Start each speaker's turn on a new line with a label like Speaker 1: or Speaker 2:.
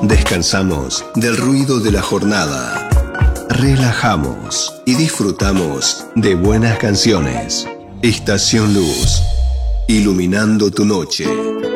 Speaker 1: Descansamos del ruido de la jornada. Relajamos y disfrutamos de buenas canciones. Estación Luz, iluminando tu noche.